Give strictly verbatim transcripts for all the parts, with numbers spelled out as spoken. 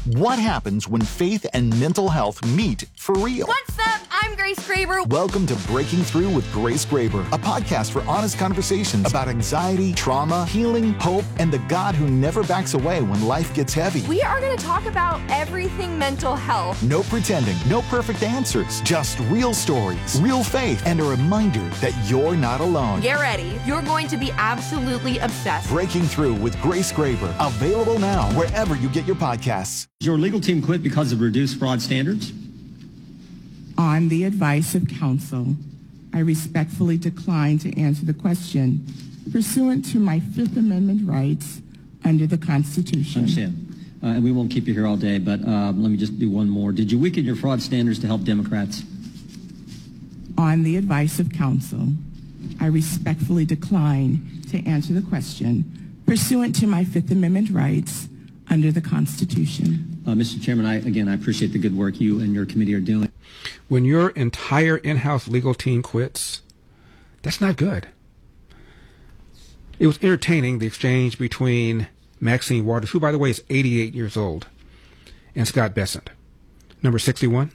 What happens when faith and mental health meet for real? What's up? I'm Grace Graber. Welcome to Breaking Through with Grace Graber, a podcast for honest conversations about anxiety, trauma, healing, hope, and the God who never backs away when life gets heavy. We are going to talk about everything mental health. No pretending, no perfect answers, just real stories, real faith, and a reminder that you're not alone. Get ready. You're going to be absolutely obsessed. Breaking Through with Grace Graber, available now wherever you get your podcasts. Your legal team quit because of reduced fraud standards? On the advice of counsel, I respectfully decline to answer the question pursuant to my Fifth Amendment rights under the Constitution. I understand. Uh, and we won't keep you here all day, but uh, let me just do one more. Did you weaken your fraud standards to help Democrats? On the advice of counsel, I respectfully decline to answer the question pursuant to my Fifth Amendment rights under the Constitution. Uh, Mister Chairman, I, again, I appreciate the good work you and your committee are doing. When your entire in-house legal team quits, that's not good. It was entertaining, the exchange between Maxine Waters, who, by the way, is eighty-eight years old, and Scott Bessent. Number sixty-one.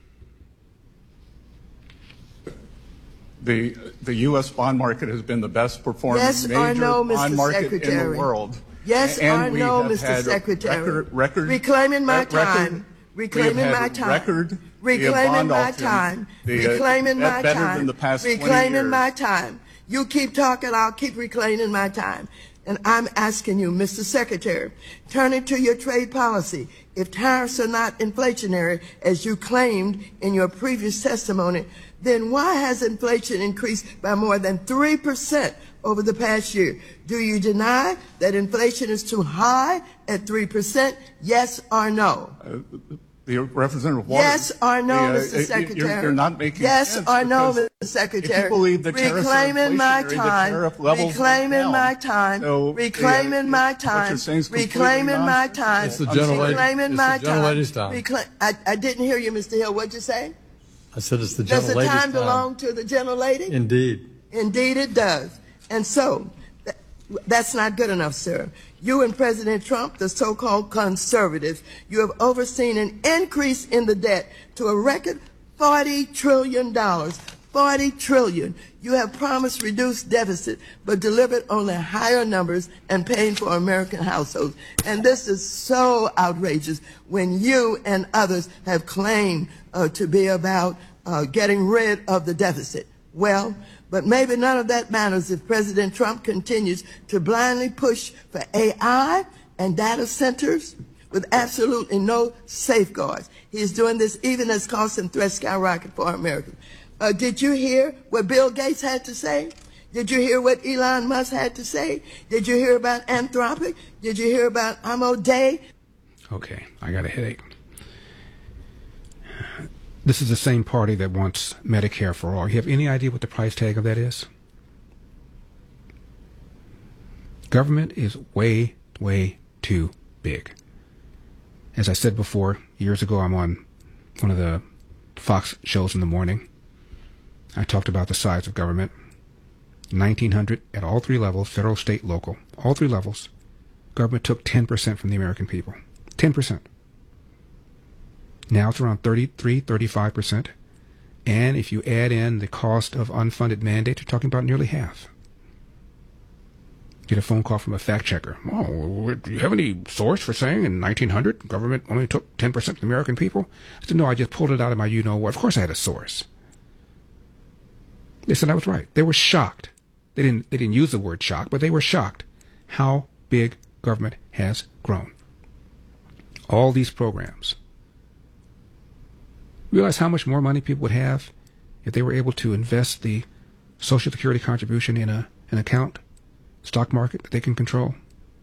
The the U S bond market has been the best performing yes major or no, bond Mister market Secretary. in the world. Yes and or we no, have Mister had Secretary. Record, record, reclaiming my record, time. Reclaiming my time. Record, reclaiming my auction, time. the, uh, reclaiming my better time. Than the past reclaiming my time. You keep talking, I'll keep reclaiming my time. And I'm asking you, Mister Secretary, turning to your trade policy, if tariffs are not inflationary, as you claimed in your previous testimony, then why has inflation increased by more than three percent over the past year? Do you deny that inflation is too high at three percent? Yes or no? Uh, the Representative Waters. Yes or no, the, uh, Mister Secretary? You're, you're not making yes sense. or no, Mister If Secretary? you believe the tariffs reclaiming my are time. Reclaiming my time. So, reclaiming uh, my what time. you're saying is reclaiming my nonsense. time. It's the gentle lady- reclaiming it's my the gentle lady's time. time. Recla- I, I didn't hear you, Mister Hill. What'd you say? I said it's the Does gentle the lady's time time. belong to the gentle lady? Indeed. Indeed it does. And so, th- that's not good enough, sir. You and President Trump, the so-called conservatives, you have overseen an increase in the debt to a record forty trillion dollars. forty trillion dollars. You have promised reduced deficit, but delivered only higher numbers and pain for American households. And this is so outrageous when you and others have claimed uh, to be about uh, getting rid of the deficit. Well, but maybe none of that matters if President Trump continues to blindly push for A I and data centers with absolutely no safeguards. He is doing this even as costs and threats skyrocket for Americans. Uh, did you hear what Bill Gates had to say? Did you hear what Elon Musk had to say? Did you hear about Anthropic? Did you hear about Amo Day? Okay, I got a headache. This is the same party that wants Medicare for all. You have any idea what the price tag of that is? Government is way, way too big. As I said before, years ago, I'm on one of the Fox shows in the morning. I talked about the size of government. nineteen hundred at all three levels, federal, state, local, all three levels. Government took ten percent from the American people. ten percent. Now it's around thirty-three, thirty-five percent. And if you add in the cost of unfunded mandates, you're talking about nearly half. Get a phone call from a fact checker. Oh, do you have any source for saying in nineteen hundred government only took ten percent from the American people? I said, no, I just pulled it out of my you-know-what. Of course I had a source. They said I was right. They were shocked. They didn't, they didn't use the word shock, but they were shocked how big government has grown. All these programs. Realize how much more money people would have if they were able to invest the Social Security contribution in a, an account, stock market that they can control.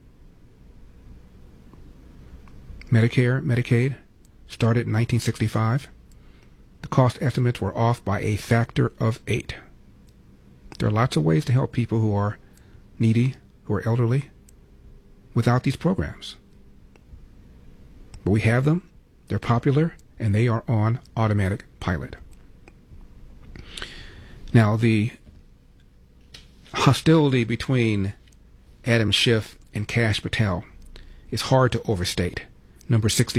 Medicare, Medicaid started in nineteen sixty-five. The cost estimates were off by a factor of eight. There are lots of ways to help people who are needy, who are elderly, without these programs. But we have them, they're popular, and they are on automatic pilot. Now, the hostility between Adam Schiff and Kash Patel is hard to overstate. Number sixty.